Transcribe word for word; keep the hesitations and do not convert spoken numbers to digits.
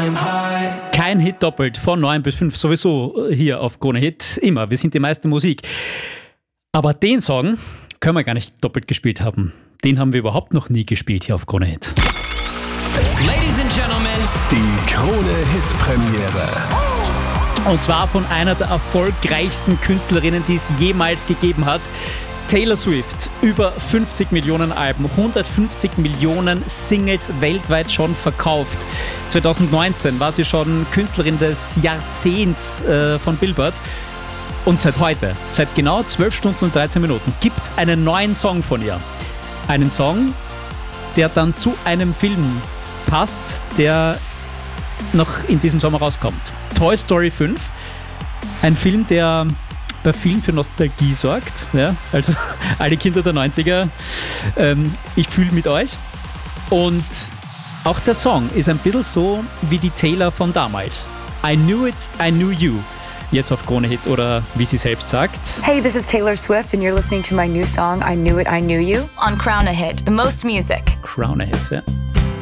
Kein Hit doppelt, von neun bis fünf sowieso hier auf Krone Hit. Immer, wir sind die meiste Musik. Aber den Song können wir gar nicht doppelt gespielt haben. Den haben wir überhaupt noch nie gespielt hier auf Krone Hit. Ladies and Gentlemen, die Krone Hit Premiere. Und zwar von einer der erfolgreichsten Künstlerinnen, die es jemals gegeben hat. Taylor Swift, über fünfzig Millionen Alben, hundertfünfzig Millionen Singles weltweit schon verkauft. zwanzig neunzehn war sie schon Künstlerin des Jahrzehnts äh, von Billboard. Und seit heute, seit genau zwölf Stunden und dreizehn Minuten, gibt es einen neuen Song von ihr. Einen Song, der dann zu einem Film passt, der noch in diesem Sommer rauskommt. Toy Story fünf, ein Film, der bei vielen für Nostalgie sorgt. Ja, also alle Kinder der neunziger, ähm, ich fühle mit euch. Und auch der Song ist ein bisschen so wie die Taylor von damals. I knew it, I knew you. Jetzt auf Krone Hit oder wie sie selbst sagt. Hey, this is Taylor Swift and you're listening to my new song, I Knew It, I Knew You. On Crown Hit, the most music. Crown Hit, ja.